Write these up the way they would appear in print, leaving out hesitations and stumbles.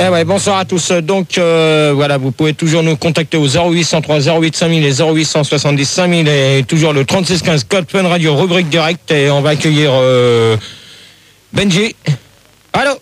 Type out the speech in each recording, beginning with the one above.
Eh ouais, bonsoir à tous. Donc voilà, vous pouvez toujours nous contacter au 0803 08 5000 et 0870 5000 et toujours le 3615 code Fun Radio rubrique direct et on va accueillir Benji. Allô.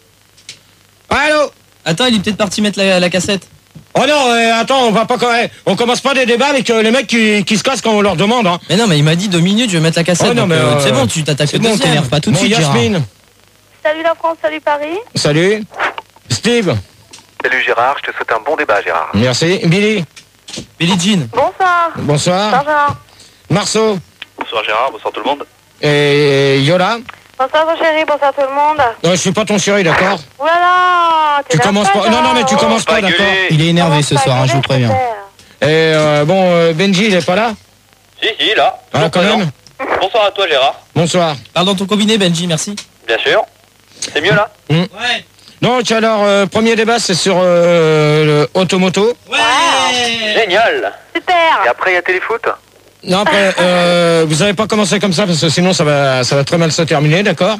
Attends, il est peut-être parti mettre la cassette. Oh non, attends, on commence pas des débats avec les mecs qui se cassent quand on leur demande. Hein. Mais non, mais il m'a dit 2 minutes, je vais mettre la cassette. Oh non, donc, c'est bon, tu t'attaques le deuxième. T'énerve pas tout de suite, Yasmine. Gérard. Salut la France, salut Paris. Salut. Steve. Salut Gérard, je te souhaite un bon débat Gérard. Merci. Billy Jean. Bonsoir. Bonsoir. Bonsoir. Marceau. Bonsoir Gérard, bonsoir tout le monde. Et Yola. Bonsoir mon chéri, bonsoir tout le monde. Non, je suis pas ton chéri, d'accord. Voilà. Tu commences pas. Non, mais tu commences pas, d'accord. Il est énervé ce soir, je vous préviens. Et Benji, il est pas là? Si, là. Ah, quand même. Bonsoir à toi Gérard. Bonsoir. Parle dans ton combiné, Benji, merci. Bien sûr. C'est mieux là? Ouais. Donc alors, premier débat, c'est sur le automoto. Ouais. Génial. Super. Et après il y a téléfoot? Non, après, vous avez pas commencé comme ça parce que sinon ça va très mal se terminer, d'accord?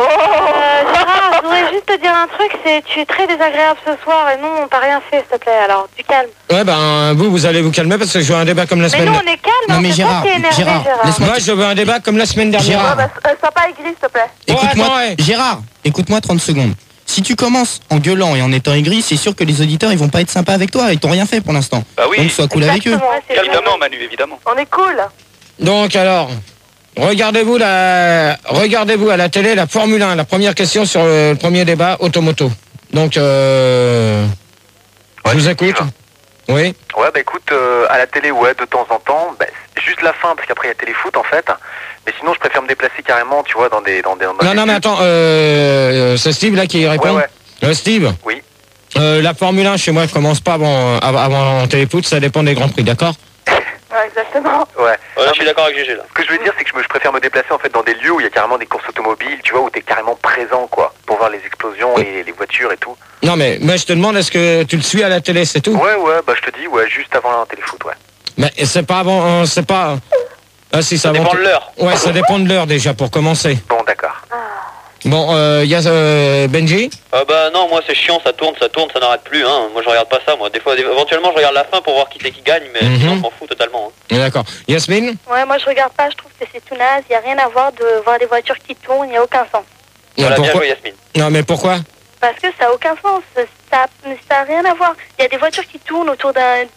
Gérard, je voudrais juste te dire un truc, tu es très désagréable ce soir et nous on t'a rien fait s'il te plaît, alors du calme. Ouais, ben vous allez vous calmer parce que je veux un débat comme la Mais semaine. nous on est calme, Non, mais on sait pas Gérard, que t'es énervé, Gérard, Gérard. Moi, je veux un débat comme la semaine dernière. Gérard. Sois pas aigri s'il te plaît. Écoute-moi, attends, ouais. Gérard, écoute-moi 30 secondes. Si tu commences en gueulant et en étant aigri, c'est sûr que les auditeurs ils vont pas être sympas avec toi, ils t'ont rien fait pour l'instant. Bah oui. Donc sois cool avec eux. Exactement, c'est Évidemment bien. Manu, évidemment. On est cool. Donc alors, regardez-vous à la télé la Formule 1, la première question sur le premier débat automoto. Donc, je vous écoute. Oui. Ouais bah écoute, à la télé ouais de temps en temps, bah, c'est juste la fin parce qu'après il y a téléfoot en fait. Mais sinon je préfère me déplacer carrément, tu vois, dans des Non, des mais lieux. attends, c'est Steve là qui répond. Ouais. Steve. Oui. La Formule 1 chez moi commence pas avant téléfoot, ça dépend des grands prix, d'accord? Ouais, exactement. Ouais. Je suis d'accord avec GG là. Ce que je veux dire c'est que je préfère me déplacer en fait dans des lieux où il y a carrément des courses automobiles, tu vois, où t'es carrément présent quoi, pour voir les explosions et les voitures et tout. Non, mais je te demande, est-ce que tu le suis à la télé, c'est tout? Ouais, bah je te dis, ouais, juste avant un téléfoot, ouais. Mais c'est pas avant, c'est pas... Ah si, Ça avant- dépend de l'heure. Ouais, ça dépend de l'heure déjà, pour commencer. Bon, d'accord. Bon, il y a Benji. Bah non, moi c'est chiant, ça tourne, ça n'arrête plus. Hein. Moi je regarde pas ça, moi. Des fois, éventuellement je regarde la fin pour voir qui c'est qui gagne, mais sinon on s'en fout totalement. Hein. D'accord. Yasmine. Ouais, moi je regarde pas, je trouve que c'est tout naze, il n'y a rien à voir de voir des voitures qui tournent, il n'y a aucun sens. Voilà, bien Pourquoi joué Yasmine. Non, mais pourquoi? Parce que ça n'a aucun sens, ça n'a rien à voir. Il y a des voitures qui tournent autour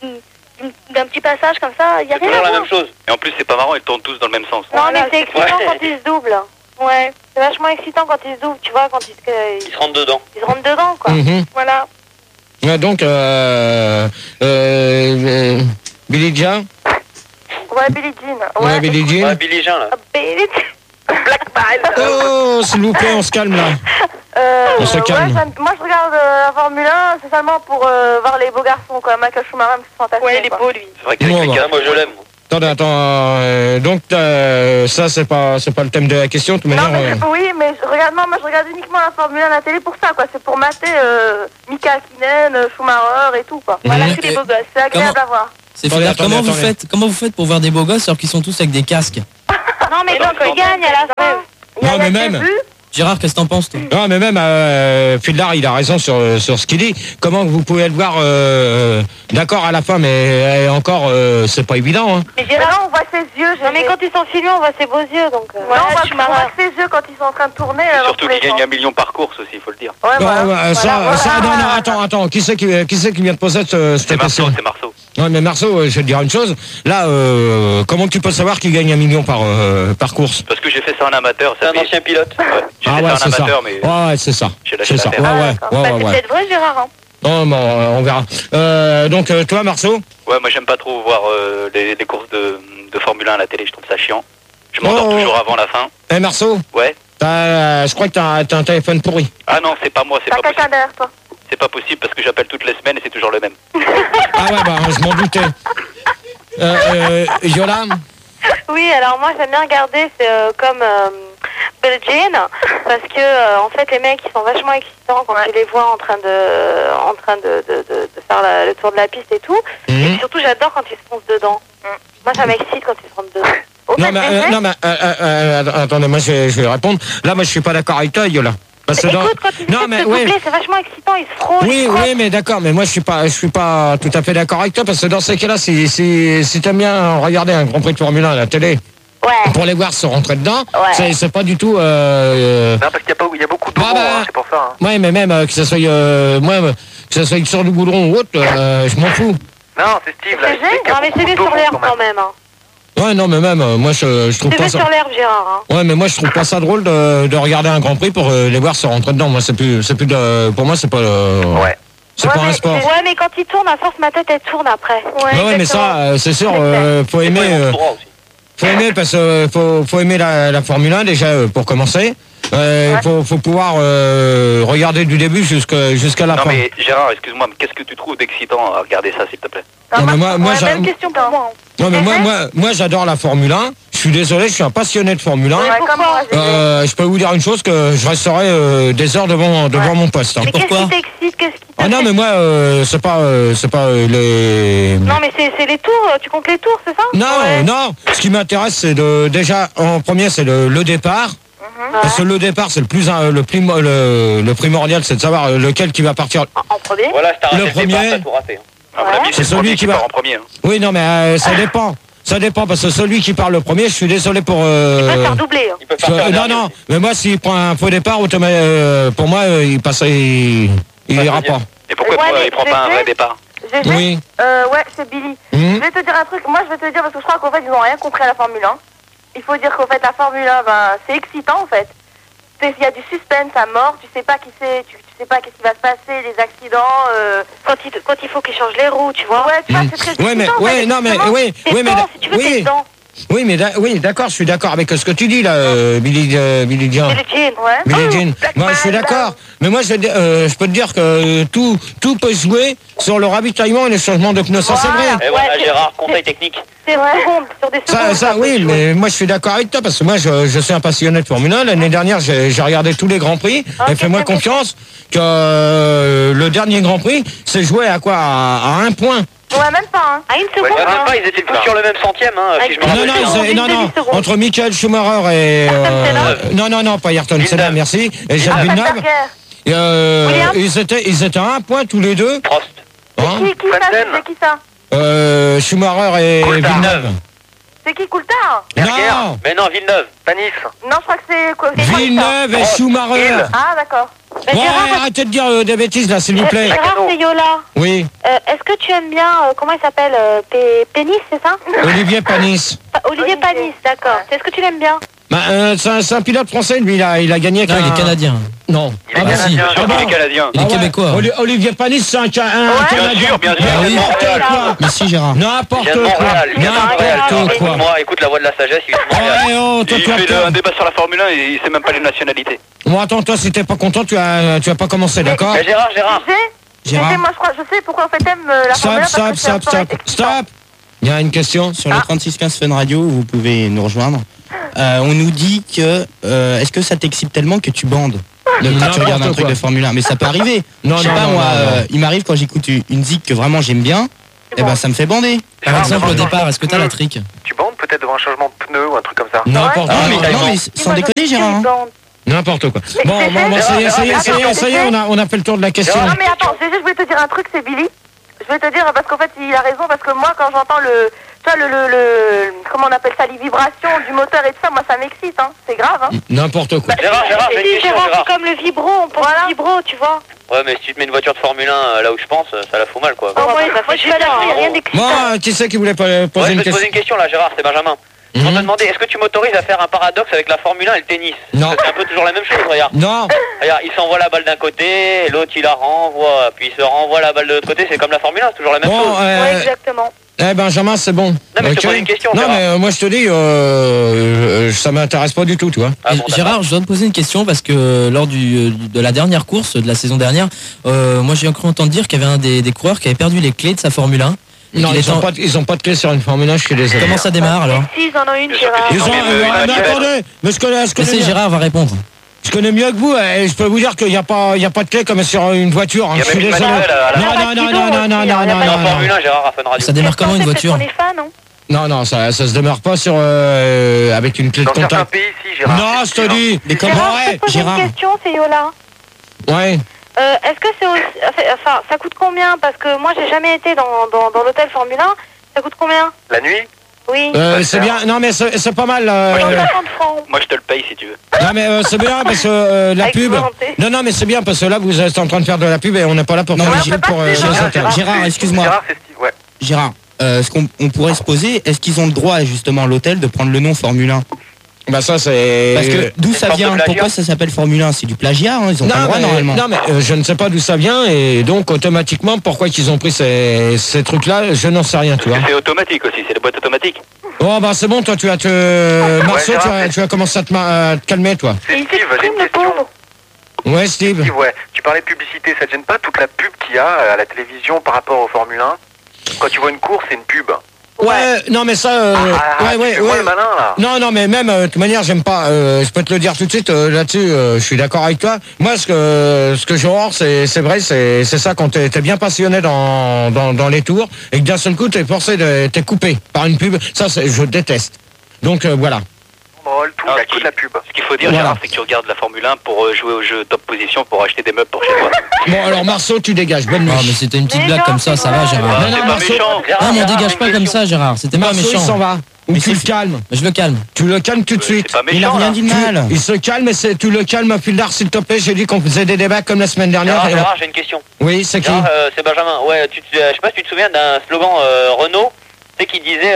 d'un petit passage comme ça, il n'y a C'est rien toujours à la voir. même chose. Et en plus, c'est pas marrant, ils tournent tous dans le même sens. Non, mais c'est excitant Ouais. quand ils se doublent. Ouais, c'est vachement excitant quand ils se doublent, tu vois, quand Ils se rentrent dedans. ils se rentrent dedans, quoi. Mhm. Voilà. Ouais, donc, Billy Jean. Ouais, Billie Jean. Ouais, Billie Jean. Ouais, Billy Jean là. Billie Jean. Black Bile. Oh, s'il vous plaît, on se calme là. On se calme. Moi je regarde la Formule 1, c'est seulement pour voir les beaux garçons, quoi. Michael Schumacher, c'est fantastique. Ouais, il est beau lui. C'est vrai qu'avec Bon, les bah. gars, moi je l'aime. Attends, donc ça c'est pas le thème de la question, de toute Non, manière. mais, oui, mais moi je regarde uniquement la Formule 1 à la télé pour ça, quoi. C'est pour mater Mika Hakkinen, Schumacher et tout, quoi. Voilà, Mhm. tous les beaux gosses. C'est agréable à voir. C'est Attendez, Fidel, attendez. comment vous faites pour voir des beaux gosses alors qu'ils sont tous avec des casques? Non, mais non, quand ils gagnent à la fin, il y a Non, mais des même. buts. Gérard, qu'est-ce que t'en penses toi? Non, mais même Fildar, il a raison sur ce qu'il dit. Comment vous pouvez le voir d'accord à la fin, mais encore c'est pas évident. Hein. Mais Gérard, on voit ses yeux. Non, mais quand ils sont filmés, on voit ses beaux yeux, donc. non, on voit ses yeux quand ils sont en train de tourner. Et dans surtout tous les qu'ils gagnent sens. 1 million par course aussi, il faut le dire. Ouais, voilà. Non, attends, qui c'est qui vient de poser cette C'est Marceau, question? c'est Marceau. Ouais, mais Marceau, je vais te dire une chose. Là, comment tu peux savoir qu'il gagne 1 million par course? Parce que j'ai fait ça en amateur. C'est un ancien pilote. Ouais, j'ai Ah fait ouais, ça en c'est ça. amateur, mais Ouais, c'est ça. j'ai lâché C'est ça. l'affaire. Ouais. C'est peut-être vrai, Gérard. Hein. Non, mais on verra. Donc, toi, Marceau? Ouais, moi j'aime pas trop voir les courses de Formule 1 à la télé, je trouve ça chiant. Je m'endors toujours avant la fin. Eh, Marceau? Ouais. Je crois que t'as un téléphone pourri. Ah non, c'est pas moi, c'est T'as pas quelqu'un possible. derrière toi. C'est pas possible parce que j'appelle toutes les semaines et c'est toujours le même. Ah ouais, bah, je m'en doutais. Yola? Oui, alors moi j'aime bien regarder, c'est comme Billie Jean, parce que en fait les mecs ils sont vachement excitants quand tu les vois en train de faire le tour de la piste et tout. Et puis surtout j'adore quand ils se foncent dedans. Moi ça m'excite quand ils se rentrent dedans. Non mais attendez, moi je vais répondre. Là, moi je suis pas d'accord avec toi, Yola. Parce que Écoute, quand ils essaient de se doubler, c'est vachement excitant, ils se frôlent. Oui, mais d'accord, mais moi je suis pas tout à fait d'accord avec toi, parce que dans ces cas-là, si t'aimes bien regarder un Grand Prix de Formule 1 à la télé, pour les voir se rentrer dedans, c'est pas du tout... Non, parce qu'il y a beaucoup d'eau, c'est pour ça. Ouais, mais même que ça soit que ça soit sur du goudron ou autre, je m'en fous. Non, c'est Steve, là. Non, mais c'est sur l'herbe quand même. Ouais, non, mais même, moi je trouve pas ça... C'est sur l'herbe, Gérard. Ouais, mais moi je trouve pas ça drôle de regarder un Grand Prix pour les voir se rentrer dedans. Moi, c'est plus pour moi, c'est pas... Ouais. C'est pas un sport. Ouais, mais quand il tourne, à force, ma tête, elle tourne après. Ouais, mais ça, c'est sûr, faut aimer... Faut aimer parce que faut aimer la Formule 1 déjà pour commencer. Faut pouvoir regarder du début jusqu'à la fin. Non mais Gérard, excuse-moi, mais qu'est-ce que tu trouves d'excitant à regarder ça, s'il te plaît? Non, mais moi même question pour moi. Non mais moi j'adore la Formule 1. Je suis désolé, je suis un passionné de Formule 1. Je peux vous dire une chose, que je resterai des heures devant mon poste. Mais pourquoi? Qu'est-ce qui t'excite? Ah non, mais moi c'est pas les... Non, mais c'est les tours, tu comptes les tours, c'est ça? Non, ce qui m'intéresse c'est déjà en premier c'est le départ. Parce que le départ c'est le primordial, c'est de savoir lequel qui va partir en premier. Voilà, si t'as raté le premier. t'as tout raté. C'est celui qui va en premier. Oui, non, mais ça dépend. Ça dépend, parce que celui qui part le premier, je suis désolé pour... Il peut faire doubler. Non, mais moi, s'il prend un faux départ, pour moi, il passe, il ira pas. Et pourquoi il prend pas un vrai départ? Oui. Ouais, c'est Billy. Je vais te dire un truc. Moi, je vais te dire, parce que je crois qu'en fait, ils n'ont rien compris à la Formule 1. Il faut dire qu'en fait, la Formule 1, c'est excitant, en fait. Il y a du suspense à mort. Tu sais pas qui c'est, tu sais pas qu'est-ce qui va se passer, les accidents. Quand il faut qu'ils changent les roues, tu vois. Ouais, tu vois, c'est très excitant. Oui, d'accord, je suis d'accord avec ce que tu dis là, Billy Jean. Billy Jean. Moi, je suis d'accord. Mais moi, je peux te dire que tout peut jouer sur le ravitaillement et le changement de pneus. Ça, c'est vrai. Et voilà, Gérard, conseil technique. C'est vrai. Sur des secondes. Ça, oui, mais moi, je suis d'accord avec toi, parce que moi, je suis un passionné de Formule 1. L'année dernière, j'ai regardé tous les Grands Prix. Et fais-moi confiance que le dernier Grand Prix, c'est joué à quoi? À 1 point. Ouais, même pas, À une seconde. Même pas, ils étaient tous sur le même centième, si je me rappelle. Non, entre Michael Schumacher et... non, pas Ayrton Senna, merci. Et Jacques Villeneuve. Ils étaient à 1 point tous les deux. Prost. C'est qui ça? Schumacher et Villeneuve. C'est qui Coulthard? Non. Mais non, Villeneuve. Panif. Non, je crois que c'est quoi? Villeneuve et Schumacher. Ah, d'accord. Ouais, arrêtez de dire des bêtises là, s'il vous plaît. Gérard, c'est Yola. Oui. Est-ce que tu aimes bien, comment il s'appelle, Pénis, c'est ça? Olivier Panis. Olivier Panis, d'accord. Est-ce que tu l'aimes bien? C'est un pilote français, lui, il a gagné avec il est canadien. Non. Il est canadien. Il est québécois. Olivier Panis, c'est un Canadien. Bien sûr. N'importe quoi. Merci Gérard. N'importe quoi. Moi, écoute la voix de la sagesse. Il fait un débat sur la Formule 1 et il sait même pas les nationalités. Bon, attends, toi, si t'es pas content, tu vas pas commencer, d'accord? Gérard. Moi, je sais pourquoi en fait t'aimes la Formule 1. Stop. Il y a une question sur le 3615 Fun Radio, vous pouvez nous rejoindre. On nous dit que est-ce que ça t'excite tellement que tu bandes quand tu regardes un truc de Formule 1? Mais ça peut arriver. Je sais pas, moi, il m'arrive quand j'écoute une zik que vraiment j'aime bien, et ben ça me fait bander. Par exemple, au départ, est-ce que t'as la trick? Tu bandes peut-être devant un changement de pneu ou un truc comme ça? N'importe quoi. Non, mais sans déconner, Gérard. N'importe quoi. Bon, ça y est, on a fait le tour de la question. Non, mais attends, je voulais te dire un truc, c'est Billy. Je vais te dire, parce qu'en fait, il a raison, parce que moi, quand j'entends comment on appelle ça, les vibrations du moteur et tout ça, moi, ça m'excite, hein. C'est grave, hein. N'importe quoi. Gérard, j'ai une question, Gérard. C'est comme le vibro, on pense au vibro, tu vois. Ouais, mais si tu te mets une voiture de Formule 1 là où je pense, ça la fout mal, quoi. Moi, je suis pas d'accord, rien d'excitant. Moi, qui c'est qui voulait poser une question? Je vais te poser une question, là, Gérard, c'est Benjamin. On te demandait, est-ce que tu m'autorises à faire un paradoxe avec la Formule 1 et le tennis? Non. C'est un peu toujours la même chose, regarde. Non. Regarde, il s'envoie la balle d'un côté, l'autre il la renvoie, puis il se renvoie la balle de l'autre côté, c'est comme la Formule 1, c'est toujours la même chose. Ouais, exactement. Benjamin, c'est bon. Non, mais je te pose une question, non, Gérard. mais moi, je te dis, ça m'intéresse pas du tout, tu vois. Gérard, je dois te poser une question parce que lors de la dernière course de la saison dernière, moi j'ai cru entendre dire qu'il y avait un des coureurs qui avait perdu les clés de sa Formule 1. Non, ils ont pas de clé sur une Formule 1, je suis désolé. Comment ça démarre alors? Si, ils en ont une, Gérard. Attendez, mais je connais Gérard va répondre. Je connais mieux que vous, et je peux vous dire qu'il n'y a pas de clé comme sur une voiture. Il y a je suis même désolé. une manuelle Non. En Formule 1, Gérard, à Fun Radio. Ça démarre comment une voiture? On est fan, non? Non, ça se demeure pas sur avec une clé de Dans certains contact. pays, si, Gérard. Non, je te dis. Mais comment Gérard, je peux te poser Gérard. une question, c'est Yola. Ouais. Est-ce que c'est aussi... Enfin, ça coûte combien? Parce que moi, j'ai jamais été dans l'hôtel Formule 1. Ça coûte combien? La nuit? Oui. C'est bien. Non, mais c'est pas mal. 150 francs. Moi je te le paye si tu veux. Non, mais c'est bien parce que la Avec pub. volonté. Non, mais c'est bien parce que là, vous êtes en train de faire de la pub et on n'est pas là pour Non, faire mais la j'ai pub pour Gérard, excuse-moi. Gérard, c'est Steve, ouais. Gérard, ce qu'on pourrait se poser, est-ce qu'ils ont le droit justement à l'hôtel de prendre le nom Formule 1? Bah ça c'est. Parce que d'où ça sorte de vient? plagiat. Pourquoi ça s'appelle Formule 1? C'est du plagiat, hein, ils ont pas le droit normalement. Non mais je ne sais pas d'où ça vient et donc automatiquement pourquoi qu'ils ont pris ces trucs-là, je n'en sais rien, tu vois. C'est automatique aussi, c'est des boîtes automatiques. Oh bah c'est bon, toi tu as Marceau, tu as commencé à te calmer, toi. C'est Il Steve, j'ai s'exprime, une le question. pauvre. Ouais, Steve. Steve, ouais. Tu parlais de publicité, ça te gêne pas toute la pub qu'il y a à la télévision par rapport au Formule 1? Quand tu vois une course, c'est une pub. Ouais, non mais ça, ouais. Le malin, là. Non, mais même, de toute manière, j'aime pas, je peux te le dire tout de suite, là-dessus, je suis d'accord avec toi. Moi, ce que j'ai horreur, c'est vrai, c'est ça, quand t'es bien passionné dans les tours, et que d'un seul coup, t'es coupé par une pub, ça, je déteste. Donc, voilà. Tout, il y a que de la pub. Ce qu'il faut dire, Voilà. Gérard, c'est que tu regardes la Formule 1 pour jouer au jeu top position pour acheter des meubles pour chez toi. Bon, alors, Marceau, tu dégages, bonne nuit. Ah, mais c'était une petite Mais blague genre, comme ça va, c'est Gérard. Non, C'est non, pas Marceau. méchant. Ah, mais on Gérard, dégage une pas comme question. ça, Gérard. C'était pas Marceau, il méchant. s'en va. Ou Mais tu le c'est- calmes. Je le calme. Tu le calmes tout de suite. C'est pas Il a méchant. rien là. dit de mal. Il se calme, et tu le calmes, Pildar, s'il te plaît. J'ai dit qu'on faisait des débats comme la semaine dernière. Gérard, j'ai une question. Oui, c'est qui? Gérard, c'est Benjamin. Ouais, je sais pas si tu te souviens d'un slogan Renault, tu sais, qui disait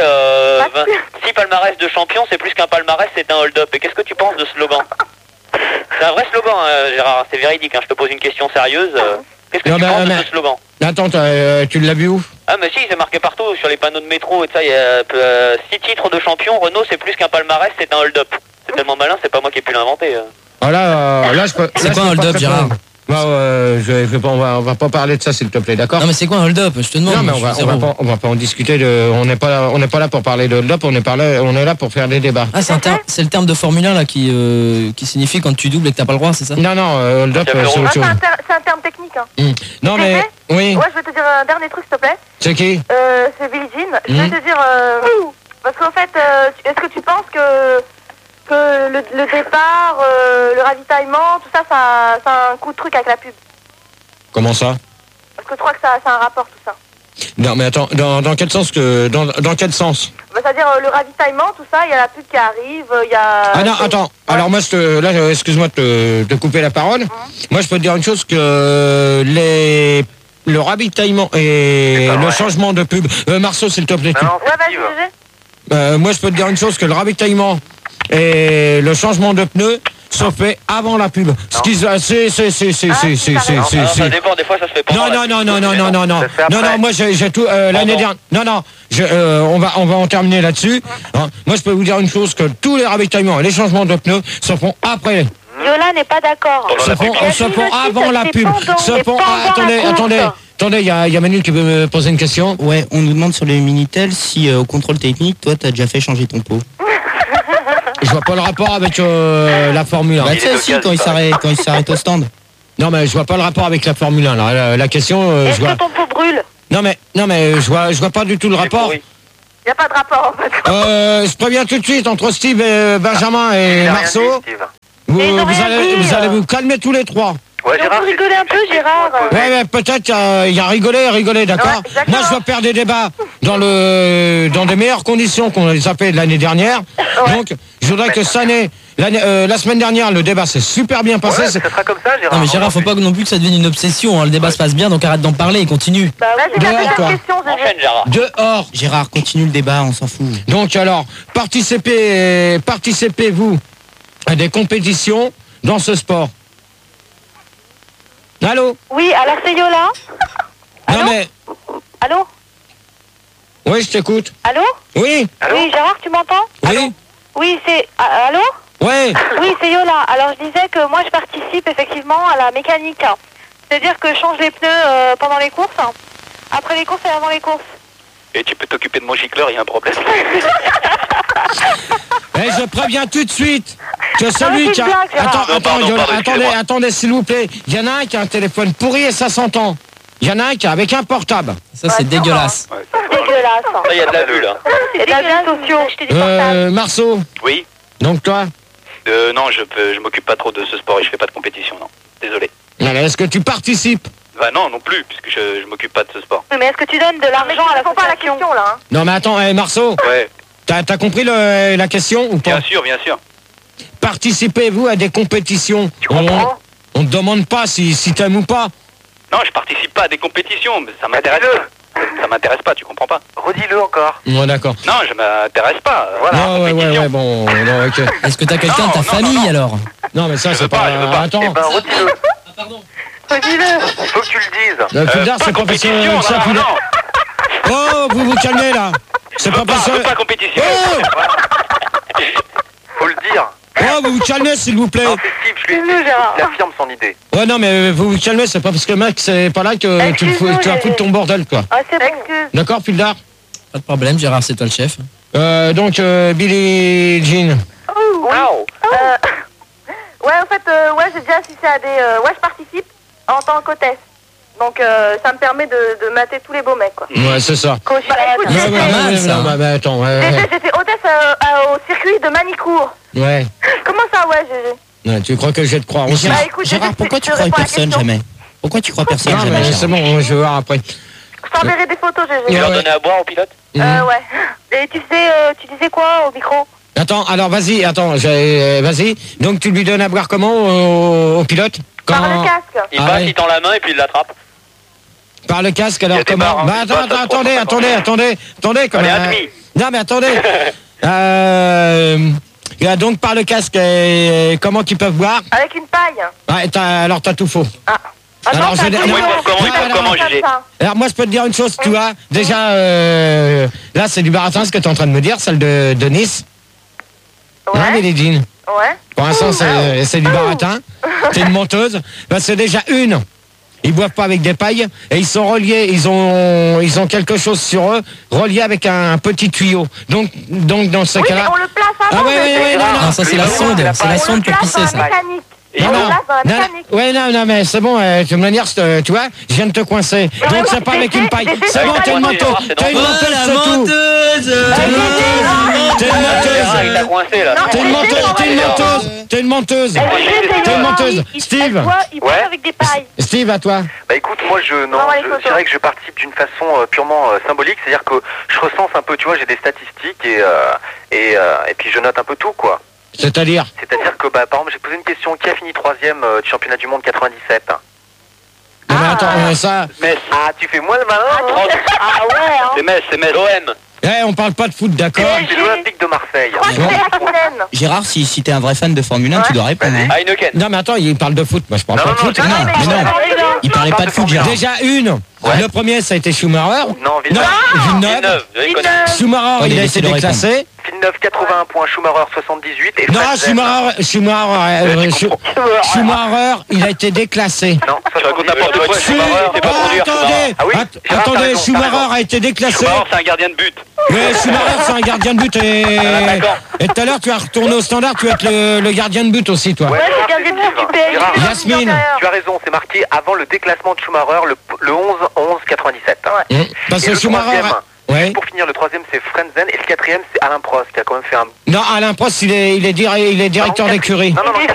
6 palmarès de champion, c'est plus qu'un palmarès, c'est un hold-up. Et qu'est-ce que tu penses de ce slogan? C'est un vrai slogan, Gérard, c'est véridique. Je te pose une question sérieuse. Qu'est-ce que Non, tu penses de mais- ce slogan? Attends, tu l'as vu où? Ah mais si, c'est marqué partout sur les panneaux de métro et tout ça, il y a 6 titres de champion, Renault c'est plus qu'un palmarès, c'est un hold-up. C'est tellement malin, c'est pas moi qui ai pu l'inventer. Ah là, je peux. C'est là, quoi je un peux pas hold-up, te Gérard? répondre. Je vais pas, on va pas parler de ça, s'il te plaît, d'accord? Non, mais c'est quoi un hold-up? Je te demande. Non, mais je suis zéro. on va pas en discuter. On n'est pas là pour parler de hold-up. On est là pour faire des débats. Ah, c'est le terme de Formule 1 là qui signifie quand tu doubles et que t'as pas le droit, c'est ça? Non, hold-up, Ça fait c'est rond. autre C'est chose. un terme technique. Hein. Non, mais oui. Ouais, je vais te dire un dernier truc, s'il te plaît. C'est qui? C'est Billie Jean. Je vais te dire... parce qu'en fait, est-ce que tu penses que le départ, le ravitaillement, tout ça, ça a un coup de truc avec la pub? Comment ça? Parce que je crois que ça a un rapport, tout ça. Non, mais attends. Dans quel sens dans quel sens? Bah, c'est-à-dire le ravitaillement, tout ça, il y a la pub qui arrive, il y a... Ah non, attends. Alors moi, excuse-moi de te couper la parole. Moi, je peux te dire une chose que le ravitaillement et pas le vrai. changement de pub. Marceau, s'il te plaît. Non, Ouais, c'est vas-y, Steve. GG. Moi, je peux te dire une chose, que le ravitaillement et le changement de pneus se fait avant la pub. Ce qui ça dépend, des fois ça se fait pendant la pub. Non. Ça se fait après. Moi j'ai tout l'année dernière. Non, on va en terminer là-dessus. Hein. Moi, je peux vous dire une chose, que tous les ravitaillements et les changements de pneus se font après. Yola n'est pas d'accord. Pendant la pub. Se font avant la pub. Attendez. Attendez, il y a Manu qui veut me poser une question. Ouais, on nous demande sur les Minitel si au contrôle technique, toi t'as déjà fait changer ton pot. Je vois pas le rapport avec la Formule 1. Bah tu sais si quand il s'arrête au stand. Non, mais je vois pas le rapport avec la Formule 1. Là. La question, Est-ce je vois. que ton pot brûle? Non mais je vois pas du tout le rapport. pourri. Il n'y a pas de rapport, en fait. Je préviens tout de suite, entre Steve et Benjamin et Il a rien Marceau, dit, Steve. vous Mais ils ont rien dit, vous allez vous calmer tous les trois. Ouais, Mais on peut rigoler un peu, Gérard. Ouais, peut-être il y a rigoler, d'accord. Ouais, exactement. Moi, je dois faire des débats dans des meilleures conditions qu'on les a fait l'année dernière. Donc, je voudrais que cette année, la semaine dernière, le débat s'est super bien passé. Ouais, ça sera comme ça, Gérard. Non mais Gérard, faut pas non plus que ça devienne une obsession, hein. Le débat se passe bien, donc arrête d'en parler et continue. Vas-y, la Dehors, deuxième toi. question, GG. Enchaîne Gérard. Dehors. Gérard, continue le débat, on s'en fout. Donc, alors, participez-vous à des compétitions dans ce sport? Allô? Oui, alors c'est Yola. Non mais, Allô? oui, je t'écoute. Allô? Oui, Allô? Oui, Gérard, tu m'entends? oui, Oui, c'est... Allô? oui. Oui, c'est Yola. Alors, je disais que moi, je participe effectivement à la mécanique. C'est-à-dire que je change les pneus pendant les courses, après les courses et avant les courses. Et tu peux t'occuper de mon gicleur, il y a un problème. Et je préviens tout de suite que celui c'est qui a... une blague, Gérard. Attends, Pardon, Yola, excusez-moi. attendez, s'il vous plaît. Il y en a un qui a un téléphone pourri et ça s'entend. Il y en a un qui est avec un portable. Ça, c'est dégueulasse. Ouais, Dégueulasse. ça, il y a de l'abus, là. C'est de l'abus sociaux. Acheter des portables. Marceau, Oui. donc toi, Non, je m'occupe pas trop de ce sport et je fais pas de compétition, non. Désolé. est-ce que tu participes? Bah non plus, puisque je m'occupe pas de ce sport. Oui, mais est-ce que tu donnes de l'argent à la Pas la question là. Hein. Non mais attends, Marceau, Ouais, t'as compris la question ou pas? bien sûr. Participez-vous à des compétitions? On te demande pas si t'aimes ou pas. Non, je participe pas à des compétitions, mais ça m'intéresse pas. Ça m'intéresse pas, tu comprends pas. Redis-le encore. Ouais, d'accord. Non, je m'intéresse pas. Voilà. Non, ouais, bon, non, ok. Est-ce que t'as quelqu'un de ta famille alors? Non, mais ça, c'est pas... je veux pas. Attends. Eh ben, redis-le. Pardon. Redis-le. Faut que tu le dises. Pudard, Pas c'est professionnel. compétition, Ça, non, Pudard. non. Oh, vous vous calmez, là. C'est pas Je veux professionnel. pas compétition. Oh, Faut le dire. vous vous calmez, s'il vous plaît. Non, c'est Steve, je lui ai dit. Il affirme son idée. Ouais, non, mais vous vous calmez, c'est pas parce que le mec, c'est pas là que tu vas foutre ton bordel, quoi. Ah, c'est bon. Excuse. D'accord, Pudard? Pas de problème, Gérard, c'est toi le chef. Donc, Billie Jean. Wow. Ouais, en fait, j'ai déjà assisté à des... je participe en tant qu'hôtesse. Donc, ça me permet de mater tous les beaux mecs, quoi. Ouais, c'est ça. Écoute, Attends, j'étais hôtesse au circuit de Manicourt. ouais. Comment ça, GG? Ouais, tu crois que je vais te croire aussi? Bah, écoute, Gérard, GG, pourquoi je tu crois réponds à la personne question. jamais? Pourquoi tu crois personne Non, jamais, mais Gérard? c'est bon, je vais voir après. Je t'enverrai des photos, GG. Tu Ouais. leur donnais à boire au pilote? Ouais. Et tu disais quoi au micro? Attends, alors vas-y, vas-y. Donc tu lui donnes à boire comment au pilote? Par le casque. Il Ah passe, ouais. il tend la main et puis il l'attrape. Par le casque, Il y alors a des comment? barres, hein, Bah qui passent à attendez, 350. quand Allez, même. admis. Non mais attendez. Donc par le casque, comment qu'ils peuvent boire? Avec une paille. Ouais, alors t'as tout faux. Alors, Attends, je- t'as Comment ils GG? Alors moi je peux te dire une chose, tu vois. Déjà, là c'est du baratin ce que tu es en train de me dire, celle de Nice. Hein, Ouais. Billie Jean. Ouais. Pour l'instant c'est du baratin. T'es une menteuse. Bah, c'est déjà une. Ils boivent pas avec des pailles et ils sont reliés, ils ont quelque chose sur eux, relié avec un petit tuyau. Donc dans ce Oui, mais cas-là. on le place avant. Ah ouais, Non, ça c'est la sonde, c'est la sonde pour pisser ça. Mécanique. Non, On le non, place dans la non, mécanique. ouais, non, mais c'est bon, de toute manière, tu vois, je viens de te coincer. Donc ouais, c'est pas avec une paille. C'est bon, t'es une menteuse. T'es une menteuse, c'est tout. T'es une menteuse. T'es une Gérard, il t'a menteuse. coincé là. T'es une menteuse, t'es une menteuse. T'es une menteuse. T'es une menteuse. Steve. Il boit avec des pailles. Steve, à toi. Bah écoute, moi je dirais que je participe d'une façon purement symbolique, c'est-à-dire que je recense un peu, tu vois, j'ai des statistiques et puis je note un peu tout, quoi. C'est-à-dire. C'est-à-dire que, bah, par exemple, j'ai posé une question, qui a fini 3e du championnat du monde 97? Non, mais attends, ça. Metz. Ah, tu fais moins le malin. Ah ouais, hein. C'est Metz. L'OM. On parle pas de foot, d'accord? C'est l'Olympique de Marseille. Je crois que c'est Aquilène. Gérard, si t'es un vrai fan de Formule 1, tu dois répondre. hein. Heineken. Non, mais attends, il parle de foot. Moi, je parle Non, pas de non, foot. non, Non, mais non. Il parlait pas de foot, Gérard. Déjà une. Le premier, ça a été Schumacher. Non, Villeneuve. Villeneuve. Villeneuve, je les connais. Schumacher, Ouais, il a laissez été le déclassé. Villeneuve 81 points, Schumacher 78 et Non, Frentzen. Schumacher, il a été déclassé. Non, Tu racontes n'importe quoi, Schumacher, Schumacher, c'est pas conduire, Schumacher. Ah oui, Gérard, t'as attendez, raison, t'as Schumacher raison. a été déclassé. Schumacher, c'est un gardien de but. Mais Schumacher, c'est un gardien de but d'accord. et tout à l'heure, tu as retourné au standard, tu vas être le gardien de but aussi, toi. Ouais, Ouais, Gérard, c'est gardien de but du PSG. Gérard, Yasmine. tu as raison, c'est marqué avant le déclassement de Schumacher, le 11-11-97. Parce Et que le Schumacher... troisième, Ouais. pour finir, le troisième c'est Frentzen et le quatrième c'est Alain Prost qui a quand même fait un... Non, Alain Prost, il est directeur d'écurie. Non, non, non,